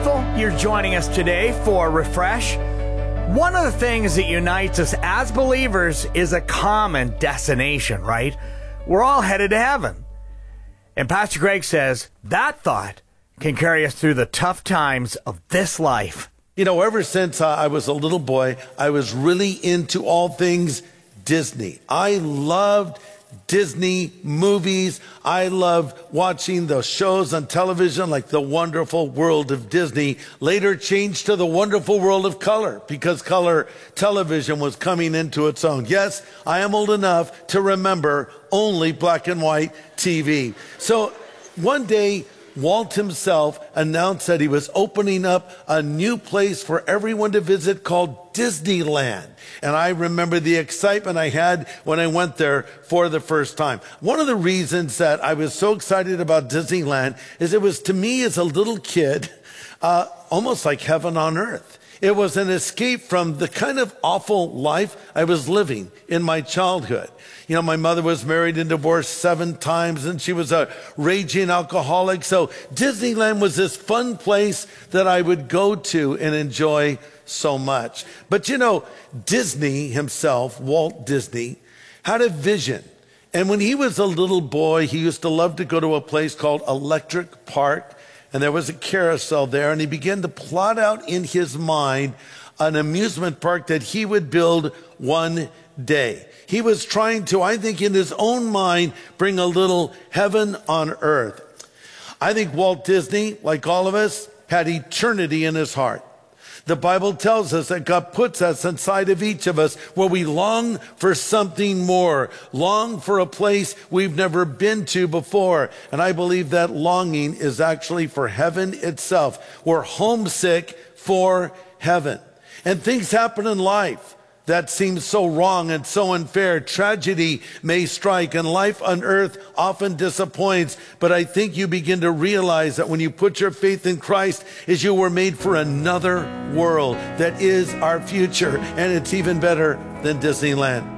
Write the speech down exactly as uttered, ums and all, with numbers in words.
grateful you're joining us today for Refresh. One of the things that unites us as believers is a common destination, right? We're all headed to heaven. And Pastor Greg says that thought can carry us through the tough times of this life. You know, ever since uh, I was a little boy, I was really into all things Disney. I loved Disney movies. I loved watching those shows on television like The Wonderful World of Disney, later changed to The Wonderful World of Color because color television was coming into its own. Yes, I am old enough to remember only black and white T V. So one day, Walt himself announced that he was opening up a new place for everyone to visit called Disneyland. And I remember the excitement I had when I went there for the first time. One of the reasons that I was so excited about Disneyland is it was, to me as a little kid, uh, almost like heaven on earth. It was an escape from the kind of awful life I was living in my childhood. You know, my mother was married and divorced seven times, and she was a raging alcoholic. So Disneyland was this fun place that I would go to and enjoy so much. But you know, Disney himself, Walt Disney, had a vision. And when he was a little boy, he used to love to go to a place called Electric Park. And there was a carousel there, and he began to plot out in his mind an amusement park that he would build one day. He was trying to, I think, in his own mind, bring a little heaven on earth. I think Walt Disney, like all of us, had eternity in his heart. The Bible tells us that God puts us inside of each of us where we long for something more, long for a place we've never been to before. And I believe that longing is actually for heaven itself. We're homesick for heaven. And things happen in life that seem so wrong and so unfair. Tragedy may strike, and life on earth often disappoints. But I think you begin to realize that when you put your faith in Christ, is you were made for another world that is our future, and it's even better than Disneyland.